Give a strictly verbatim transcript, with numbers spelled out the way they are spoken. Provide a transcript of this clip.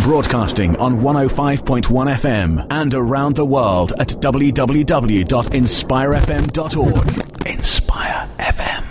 Broadcasting on one oh five point one F M and around the world at w w w dot inspire f m dot org. Inspire F M.